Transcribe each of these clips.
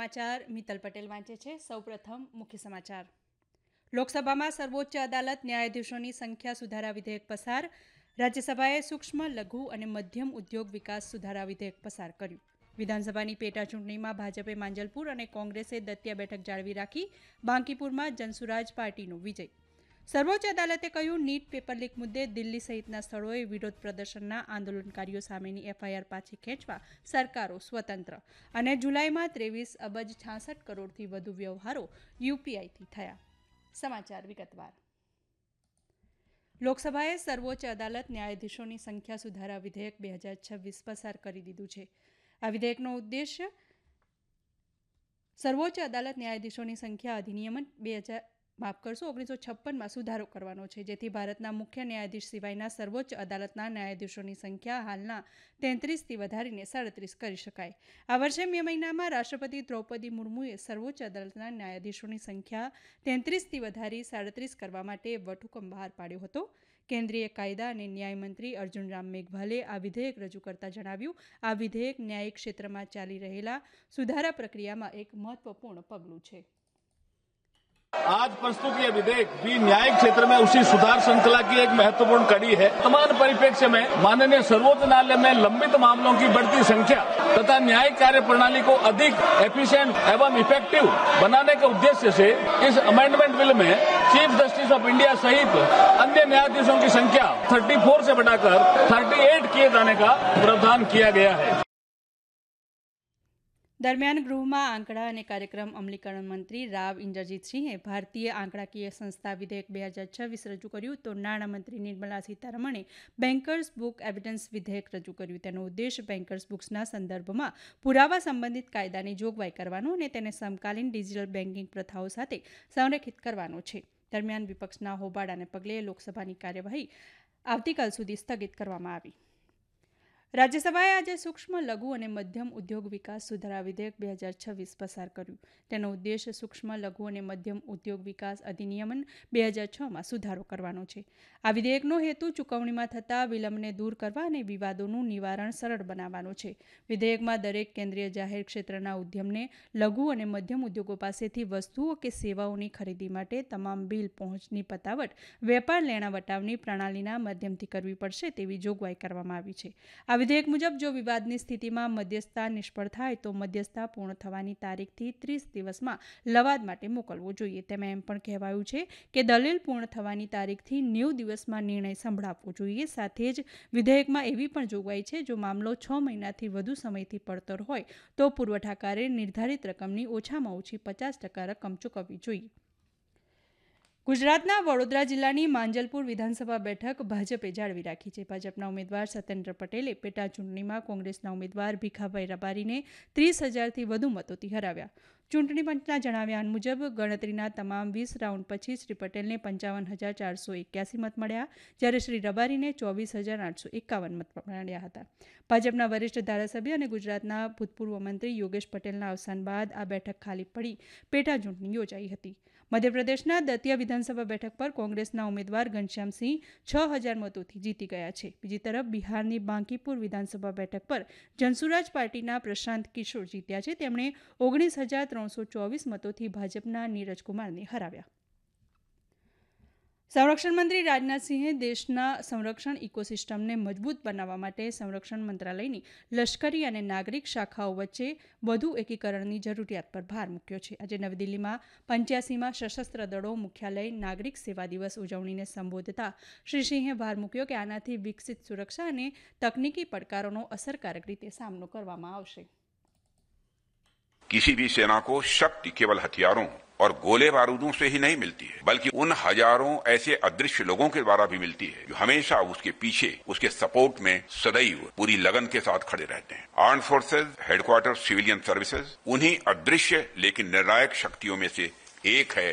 સમાચાર મિત્તલ પટેલ વાંચે છે। સૌપ્રથમ મુખ્ય સમાચાર। લોકસભામાં સર્વોચ્ચ અદાલત ન્યાયાધીશોની સંખ્યા સુધારા વિધેયક પસાર। રાજ્યસભાએ સૂક્ષ્મ લઘુ અને મધ્યમ ઉદ્યોગ વિકાસ સુધારા વિધેયક પસાર કર્યું। વિધાનસભાની પેટા ચૂંટણીમાં ભાજપે માંજલપુર અને કોંગ્રેસે દતિયા બેઠક જાળવી રાખી। બાંકીપુરમાં જનસુરાજ પાર્ટીનો વિજય। સર્વોચ્ચ અદાલતે કહ્યું, નીટ પેપર લીક મુદ્દે દિલ્હી સહિતના સ્થળોએ વિરોધ પ્રદર્શનના આંદોલનકારીઓ સામેની એફઆઈઆર પાછી ખેંચવા સરકારો સ્વતંત્ર। અને જુલાઈમાં 23 અબજ 66 કરોડથી વધુ વ્યવહારો યુપીઆઈથી થયા। સમાચાર વિગતવાર। લોકસભાએ સર્વોચ્ચ અદાલત ન્યાયાધીશોની સંખ્યા સુધારા વિધેયક 2026 પસાર કરી દીધું છે। આ વિધેયકનો ઉદ્દેશ્ય સર્વોચ્ચ અદાલત ન્યાયાધીશોની સંખ્યા અધિનિયમ 1956માં સુધારો કરવાનો છે, જેથી ભારતના મુખ્ય ન્યાયાધીશ સિવાયના સર્વોચ્ચ અદાલતના ન્યાયાધીશોની સંખ્યા હાલના 33થી વધારીને 37 કરી શકાય। આ વર્ષે મે મહિનામાં રાષ્ટ્રપતિ દ્રૌપદી મુર્મુએ સર્વોચ્ચ અદાલતના ન્યાયાધીશોની સંખ્યા 33થી વધારી 37 કરવા માટે વટહુકમ બહાર પાડ્યો હતો। કેન્દ્રીય કાયદા અને ન્યાય મંત્રી અર્જુન રામ મેઘવાલે આ વિધેયક રજૂ કરતા જણાવ્યું, આ વિધેયક ન્યાયિક ક્ષેત્રમાં ચાલી રહેલા સુધારા પ્રક્રિયામાં એક મહત્વપૂર્ણ પગલું છે। आज प्रस्तुत ये विधेयक भी न्यायिक क्षेत्र में उसी सुधार श्रृंखला की एक महत्वपूर्ण कड़ी है। वर्तमान परिप्रेक्ष्य में माननीय सर्वोच्च न्यायालय में लंबित मामलों की बढ़ती संख्या तथा न्यायिक कार्य प्रणाली को अधिक एफिशिएंट एवं इफेक्टिव बनाने के उद्देश्य से इस अमेंडमेंट बिल में चीफ जस्टिस ऑफ इंडिया सहित अन्य न्यायाधीशों की संख्या 34 से बढ़ाकर 38 किए जाने का प्रावधान किया गया है। દરમિયાન ગૃહમાં આંકડા અને કાર્યક્રમ અમલીકરણ મંત્રી રાવ ઇન્દ્રજીતસિંહે ભારતીય આંકડાકીય સંસ્થા વિધેયક 2026 રજૂ કર્યું, તો નાણામંત્રી નિર્મલા સીતારમણે બેન્કર્સ બુક એવિડન્સ વિધેયક રજૂ કર્યું। તેનો ઉદ્દેશ બેન્કર્સ બુક્સના સંદર્ભમાં પુરાવા સંબંધિત કાયદાની જોગવાઈ કરવાનો અને તેને સમકાલીન ડિજિટલ બેન્કિંગ પ્રથાઓ સાથે સંરેખિત કરવાનો છે। દરમિયાન વિપક્ષના હોબાળાને પગલે લોકસભાની કાર્યવાહી આવતીકાલ સુધી સ્થગિત કરવામાં આવી। રાજ્યસભાએ આજે સૂક્ષ્મ લઘુ અને મધ્યમ ઉદ્યોગ વિકાસ સુધારા વિધેયક 2026 પસાર કર્યું। તેનો ઉદ્દેશ સૂક્ષ્મ લઘુ અને મધ્યમ ઉદ્યોગ વિકાસ અધિનિયમ 2006માં સુધારો કરવાનો છે। આ વિધેયકનો હેતુ ચૂકવણીમાં થતા વિલંબને દૂર કરવા અને વિવાદોનું નિવારણ સરળ બનાવવાનો છે। વિધેયકમાં દરેક કેન્દ્રીય જાહેર ક્ષેત્રના ઉદ્યમને લઘુ અને મધ્યમ ઉદ્યોગો પાસેથી વસ્તુઓ કે સેવાઓની ખરીદી માટે તમામ બિલ પહોંચની પતાવટ વેપાર લેણાવટાવની પ્રણાલીના માધ્યમથી કરવી પડશે તેવી જોગવાઈ કરવામાં આવી છે। આ વિધેયક મુજબ જો વિવાદની સ્થિતિમાં મધ્યસ્થતા નિષ્ફળ થાય તો મધ્યસ્થતા પૂર્ણ થવાની તારીખથી 30 દિવસમાં લવાદ માટે મોકલવો જોઈએ। તેમાં એમ પણ કહેવાયું છે કે દલીલ પૂર્ણ થવાની તારીખથી 90 દિવસમાં નિર્ણય સંભળાવવો જોઈએ। સાથે જ વિધેયકમાં એવી પણ જોગવાઈ છે, જો મામલો 6 મહિનાથી વધુ સમયથી પડતર હોય તો પુરવઠાકારે નિર્ધારિત રકમની ઓછામાં ઓછી 50% રકમ ચૂકવવી જોઈએ। ગુજરાતના વડોદરા જિલ્લાની માંજલપુર વિધાનસભા બેઠક ભાજપે જાળવી રાખી છે। ભાજપના ઉમેદવાર સત્યેન્દ્ર પટેલે પેટા ચૂંટણીમાં કોંગ્રેસના ઉમેદવાર ભીખાભાઈ રબારીને 30,000થી વધુ મતોથી હરાવ્યા। ચૂંટણી પંચના જણાવ્યા મુજબ ગણતરીના તમામ 20 રાઉન્ડ પછી શ્રી પટેલને 55,481 મત મળ્યા, જ્યારે શ્રી રબારીને 24,851 મત મળ્યા હતા। ભાજપના વરિષ્ઠ ધારાસભ્ય અને ગુજરાતના ભૂતપૂર્વ મંત્રી યોગેશ પટેલના અવસાન બાદ આ બેઠક ખાલી પડી પેટા ચૂંટણી યોજાઈ હતી। મધ્યપ્રદેશના દતિયા વિધાનસભા બેઠક પર કોંગ્રેસના ઉમેદવાર ઘનશ્યામસિંહ 6,000 મતોથી જીતી ગયા છે। બીજી તરફ બિહારની બાંકીપુર વિધાનસભા બેઠક પર જનસુરાજ પાર્ટીના પ્રશાંત કિશોર જીત્યા છે। તેમણે 19,324 મતોથી ભાજપના નીરજ કુમારને હરાવ્યા। સંરક્ષણ મંત્રી રાજનાથસિંહે દેશના સંરક્ષણ ઇકોસિસ્ટમને મજબૂત બનાવવા માટે સંરક્ષણ મંત્રાલયની લશ્કરી અને નાગરિક શાખાઓ વચ્ચે વધુ એકીકરણની જરૂરિયાત પર ભાર મૂક્યો છે। આજે નવી દિલ્હીમાં 85માં સશસ્ત્ર દળો મુખ્યાલય નાગરિક સેવા દિવસ ઉજવણીને સંબોધતા શ્રી સિંહે ભાર મૂક્યો કે આનાથી વિકસિત સુરક્ષા અને તકનીકી પડકારોનો અસરકારક રીતે સામનો કરવામાં આવશે। किसी भी सेना को शक्ति केवल हथियारों और गोले बारूदों से ही नहीं मिलती है, बल्कि उन हजारों ऐसे अदृश्य लोगों के द्वारा भी मिलती है जो हमेशा उसके पीछे, उसके सपोर्ट में सदैव पूरी लगन के साथ खड़े रहते हैं। Armed forces, headquarter civilian services उन्हीं अदृश्य लेकिन निर्णायक शक्तियों में से एक है।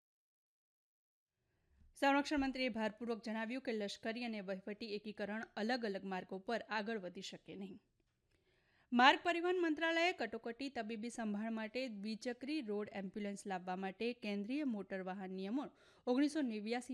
સંરક્ષણ મંત્રીએ ભારપૂર્વક જણાવ્યું કે લશ્કરી અને વહીવટી એકીકરણ અલગ અલગ માર્ગો પર આગળ વધી શકે નહીં। માર્ગ પરિવહન મંત્રાલયે કટોકટી તબીબી સંભાળ માટે દ્વિચક્રી રોડ એમ્બ્યુલન્સ લાવવા માટે કેન્દ્રીય મોટર વાહન નિયમો 1989